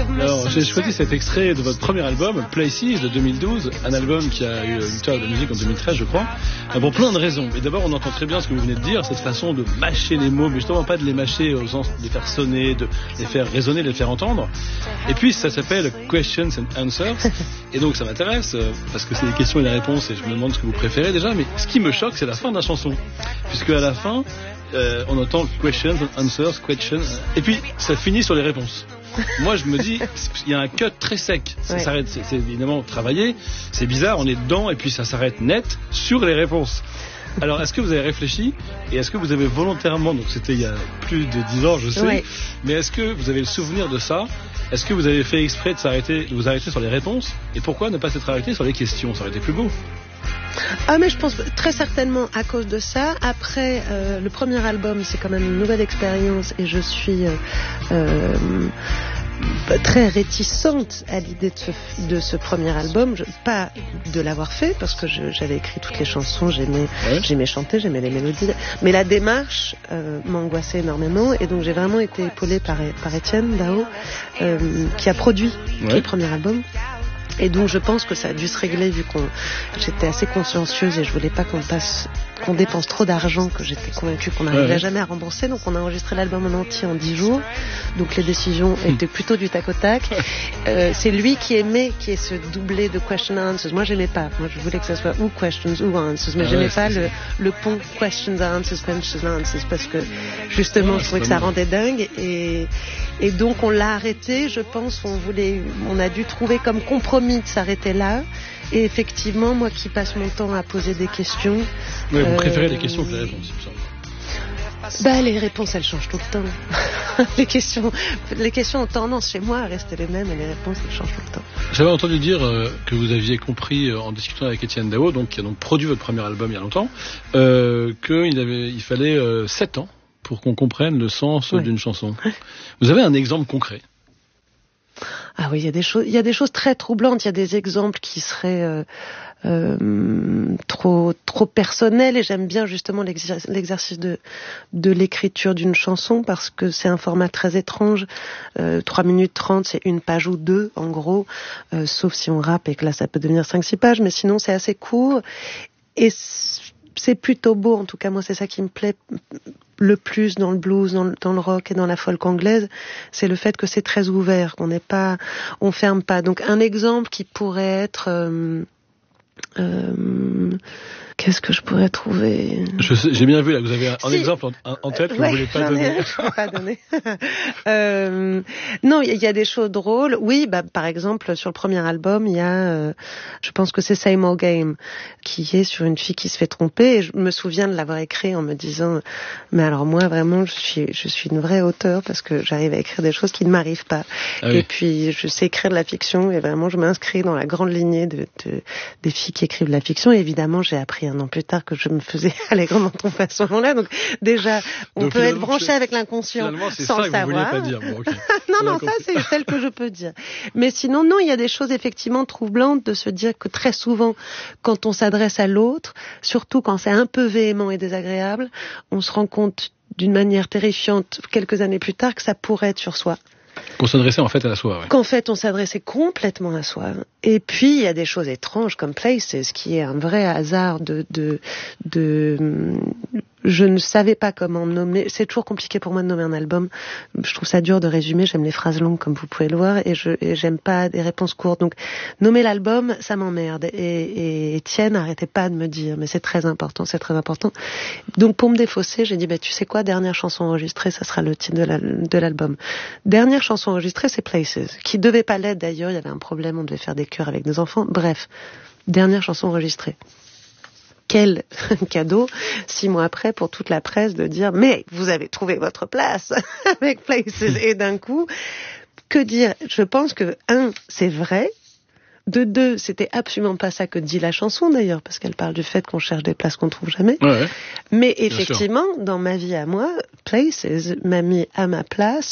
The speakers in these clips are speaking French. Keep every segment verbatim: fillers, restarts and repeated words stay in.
Alors, j'ai choisi cet extrait de votre premier album, Places, de deux mille douze, un album qui a eu une victoire de la musique en deux mille treize, je crois, pour plein de raisons. Et d'abord, on entend très bien ce que vous venez de dire, cette façon de mâcher les mots, mais justement pas de les mâcher au sens de les faire sonner, de les faire résonner, de les faire entendre. Et puis, ça s'appelle Questions and Answers. Et donc, ça m'intéresse, parce que c'est des questions et des réponses, et je me demande ce que vous préférez déjà. Mais ce qui me choque, c'est la fin de la chanson. Puisque à la fin, euh, on entend Questions and Answers, questions, et puis ça finit sur les réponses. Moi, je me dis, il y a un cut très sec. Ça ouais. s'arrête, c'est, c'est évidemment travaillé. C'est bizarre, on est dedans et puis ça s'arrête net sur les réponses. Alors, est-ce que vous avez réfléchi et est-ce que vous avez volontairement, donc c'était il y a plus de dix ans, je sais, ouais. mais est-ce que vous avez le souvenir de ça? Est-ce que vous avez fait exprès de s'arrêter, de vous arrêter sur les réponses? Et pourquoi ne pas s'être arrêté sur les questions? Ça aurait été plus beau. Ah mais je pense très certainement à cause de ça. Après, euh, le premier album, c'est quand même une nouvelle expérience et je suis euh, euh, très réticente à l'idée de ce, de ce premier album. Je, pas de l'avoir fait parce que je, j'avais écrit toutes les chansons, j'aimais, ouais. j'aimais chanter, j'aimais les mélodies. Mais la démarche euh, m'angoissait énormément et donc j'ai vraiment été épaulée par, par Étienne Dao euh, qui a produit ouais. le premier album. Et donc je pense que ça a dû se régler vu qu'on j'étais assez consciencieuse et je voulais pas qu'on passe qu'on dépense trop d'argent, que j'étais convaincue qu'on n'arriverait ouais. jamais à rembourser. Donc on a enregistré l'album en entier en dix jours. Donc les décisions étaient plutôt du tac au tac. Euh, c'est lui qui aimait qui est ce doublé de question answers. Moi j'aimais pas. Moi je voulais que ça soit ou questions ou answers, mais ah j'aimais ouais, pas le, le pont questions answers questions answers parce que justement ouais, je trouvais que ça rendait dingue et et donc on l'a arrêté. Je pense on voulait on a dû trouver comme compromis de s'arrêter là. Et effectivement, moi qui passe mon temps à poser des questions... Oui, vous euh, préférez les questions que les réponses, il me semble. Bah, les réponses, elles changent tout le temps. les, questions, les questions ont tendance chez moi à rester les mêmes et les réponses, elles changent tout le temps. J'avais entendu dire euh, que vous aviez compris euh, en discutant avec Étienne Dao, donc, qui a donc produit votre premier album il y a longtemps, euh, qu'il avait, il fallait euh, sept ans pour qu'on comprenne le sens ouais. d'une chanson. Vous avez un exemple concret? Ah oui, il y a des choses, il y a des choses très troublantes. Il y a des exemples qui seraient euh, euh, trop trop personnels et j'aime bien justement l'exercice, l'exercice de de l'écriture d'une chanson parce que c'est un format très étrange. Euh, trois minutes trente, c'est une page ou deux en gros, euh, sauf si on rappe et que là ça peut devenir cinq six pages, mais sinon c'est assez court et c'est plutôt beau. En tout cas, moi c'est ça qui me plaît le plus dans le blues, dans le, dans le rock et dans la folk anglaise, c'est le fait que c'est très ouvert, qu'on n'est pas, on ferme pas. Donc un exemple qui pourrait être, euh, euh, qu'est-ce que je pourrais trouver? Je sais, j'ai bien vu là, vous avez un, si. un exemple en, en tête que ouais, vous voulez pas donner. Ai, je peux pas donner. euh, non, il y, y a des choses drôles. Oui, bah par exemple sur le premier album, il y a, euh, je pense que c'est Same Old Game, qui est sur une fille qui se fait tromper. Et je me souviens de l'avoir écrit en me disant, mais alors moi vraiment, je suis, je suis une vraie auteure parce que j'arrive à écrire des choses qui ne m'arrivent pas. Ah oui. Et puis je sais écrire de la fiction et vraiment je m'inscris dans la grande lignée de, de des filles qui écrivent de la fiction. Et évidemment, j'ai appris un an plus tard que je me faisais allègrement tromper à ce moment-là. Donc déjà, on donc, peut être branché c'est... avec l'inconscient c'est sans ça le savoir. Que vous vouliez pas dire. Bon, okay. non, non, ça c'est celle que je peux dire. Mais sinon, non, il y a des choses effectivement troublantes de se dire que très souvent, quand on s'adresse à l'autre, surtout quand c'est un peu véhément et désagréable, on se rend compte d'une manière terrifiante quelques années plus tard que ça pourrait être sur soi. Qu'on s'adressait en fait à soi. Ouais. Qu'en fait on s'adressait complètement à soi. Et puis il y a des choses étranges comme Places, qui est un vrai hasard de de de. Je ne savais pas comment nommer. C'est toujours compliqué pour moi de nommer un album. Je trouve ça dur de résumer. J'aime les phrases longues, comme vous pouvez le voir, et je et j'aime pas des réponses courtes. Donc, nommer l'album, ça m'emmerde. Et, et Étienne n'arrêtait pas de me dire, mais c'est très important, c'est très important. Donc, pour me défausser, j'ai dit, bah, tu sais quoi, dernière chanson enregistrée, ça sera le titre de, la, de l'album. Dernière chanson enregistrée, c'est Places, qui devait pas l'être d'ailleurs. Il y avait un problème, on devait faire des chœurs avec des enfants. Bref, dernière chanson enregistrée. Quel cadeau, six mois après, pour toute la presse, de dire « Mais vous avez trouvé votre place avec Places !» Et d'un coup, que dire? Je pense que, un, c'est vrai. De deux, c'était absolument pas ça que dit la chanson, d'ailleurs, parce qu'elle parle du fait qu'on cherche des places qu'on trouve jamais. Ouais, mais effectivement, dans ma vie à moi, Places m'a mis à ma place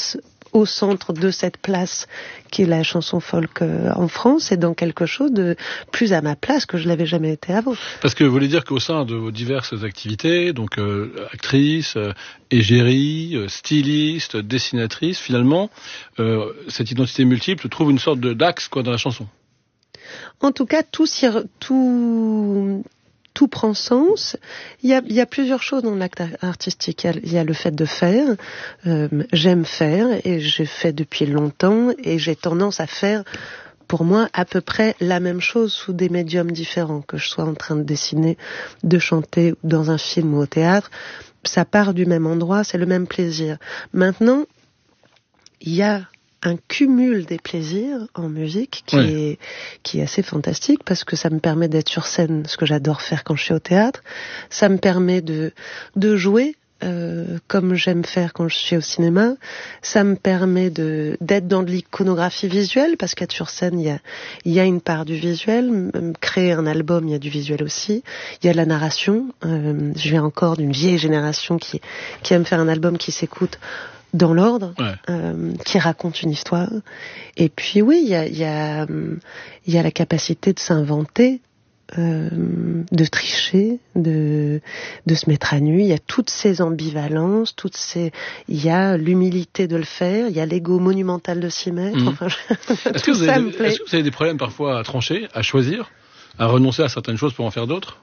au centre de cette place qui est la chanson folk euh, en France et dans quelque chose de plus à ma place que je l'avais jamais été avant. Parce que vous voulez dire qu'au sein de vos diverses activités, donc euh, actrice, euh, égérie, euh, styliste, dessinatrice, finalement, euh, cette identité multiple trouve une sorte de d'axe quoi dans la chanson. En tout cas, tout s'y re, tout tout prend sens. Il y a, il y a plusieurs choses dans l'acte artistique. Il y a, il y a le fait de faire. Euh, j'aime faire et j'ai fait depuis longtemps et j'ai tendance à faire, pour moi, à peu près la même chose sous des médiums différents, que je sois en train de dessiner, de chanter dans un film ou au théâtre. Ça part du même endroit, c'est le même plaisir. Maintenant, il y a un cumul des plaisirs en musique qui, oui. est, qui est assez fantastique parce que ça me permet d'être sur scène, ce que j'adore faire quand je suis au théâtre. Ça me permet de, de jouer euh, comme j'aime faire quand je suis au cinéma. Ça me permet de, d'être dans de l'iconographie visuelle parce qu'être sur scène, il y a, il y a une part du visuel. Créer un album, il y a du visuel aussi. Il y a de la narration. Euh, je viens encore d'une vieille génération qui, qui aime faire un album qui s'écoute dans l'ordre, ouais. euh, qui raconte une histoire. Et puis oui, il y a, y a, y a la capacité de s'inventer, euh, de tricher, de, de se mettre à nu. Il y a toutes ces ambivalences, toutes ces, il y a l'humilité de le faire, il y a l'ego monumental de s'y mettre. Mmh. Enfin, je... est-ce, que vous avez, est-ce que vous avez des problèmes parfois à trancher, à choisir, à renoncer à certaines choses pour en faire d'autres?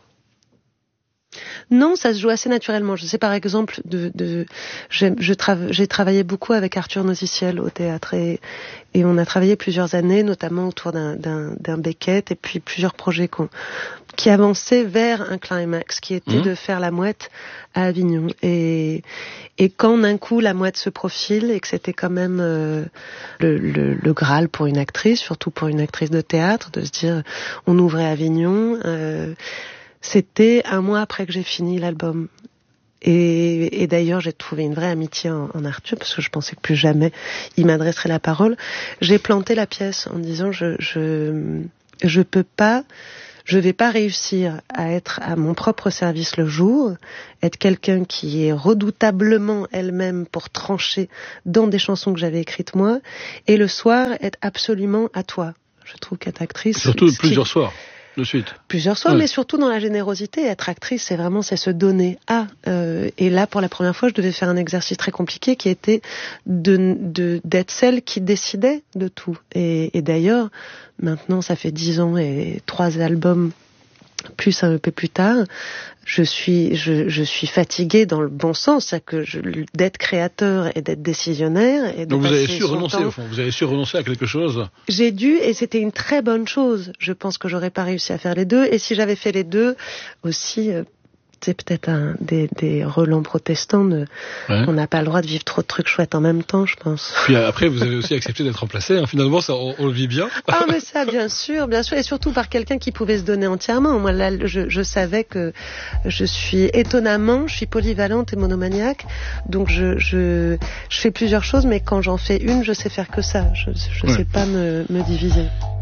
Non, ça se joue assez naturellement. Je sais par exemple, de, de, j'ai, je trava, j'ai travaillé beaucoup avec Arthur Nosiciel au théâtre et, et on a travaillé plusieurs années, notamment autour d'un, d'un, d'un Beckett et puis plusieurs projets qu'on, qui avançaient vers un climax, qui était mmh. de faire la mouette à Avignon. Et, et quand d'un coup la mouette se profile et que c'était quand même euh, le, le, le Graal pour une actrice, surtout pour une actrice de théâtre, de se dire on ouvrait Avignon. Euh, C'était un mois après que j'ai fini l'album. Et, et d'ailleurs, j'ai trouvé une vraie amitié en, en Arthur, parce que je pensais que plus jamais il m'adresserait la parole. J'ai planté la pièce en disant, je, je, je peux pas, je vais pas réussir à être à mon propre service le jour, être quelqu'un qui est redoutablement elle-même pour trancher dans des chansons que j'avais écrites moi, et le soir, être absolument à toi. Je trouve qu'être actrice... Surtout plusieurs qui... soirs. De suite. Plusieurs soirs, ouais. Mais surtout dans la générosité. Être actrice, c'est vraiment, c'est se donner à. Euh, et là, pour la première fois, je devais faire un exercice très compliqué qui était de, de, d'être celle qui décidait de tout. Et, et d'ailleurs, maintenant, ça fait dix ans et trois albums, plus un E P plus tard, je suis, je, je suis fatiguée dans le bon sens, c'est-à-dire que je, d'être créateur et d'être décisionnaire. Et de Donc vous avez su renoncer au fond, vous avez su renoncer à quelque chose. J'ai dû, et c'était une très bonne chose. Je pense que j'aurais pas réussi à faire les deux, et si j'avais fait les deux, aussi, euh, c'est peut-être un, des, des relents protestants. De, ouais. On n'a pas le droit de vivre trop de trucs chouettes en même temps, je pense. Puis après, vous avez aussi accepté d'être remplacé. Hein. Finalement, ça, on, on le vit bien. Ah, mais ça, bien sûr, bien sûr, et surtout par quelqu'un qui pouvait se donner entièrement. Moi, là, je, je savais que je suis étonnamment, je suis polyvalente et monomaniaque, donc je, je, je fais plusieurs choses, mais quand j'en fais une, je sais faire que ça. Je, je ouais. sais pas me, me diviser.